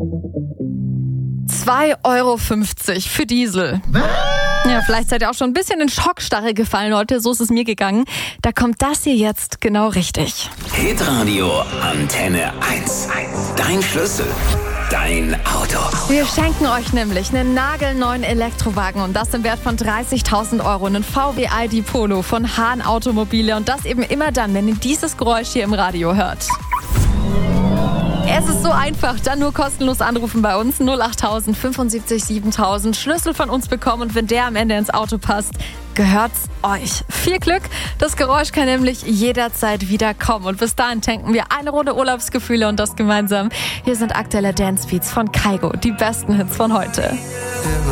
2,50 € für Diesel. Ja, vielleicht seid ihr auch schon ein bisschen in Schockstarre gefallen, Leute. So ist es mir gegangen. Da kommt das hier jetzt genau richtig. Hitradio Antenne 1. Dein Schlüssel. Dein Auto. Wir schenken euch nämlich einen nagelneuen Elektrowagen und das im Wert von 30.000 €. Einen VW ID Polo von Hahn Automobile und das eben immer dann, wenn ihr dieses Geräusch hier im Radio hört. Es ist so einfach, dann nur kostenlos anrufen bei uns, 08000 75 7000, Schlüssel von uns bekommen und wenn der am Ende ins Auto passt, gehört's euch. Viel Glück, das Geräusch kann nämlich jederzeit wieder kommen und bis dahin tanken wir eine Runde Urlaubsgefühle und das gemeinsam. Hier sind aktuelle Dance Beats von Kygo, die besten Hits von heute.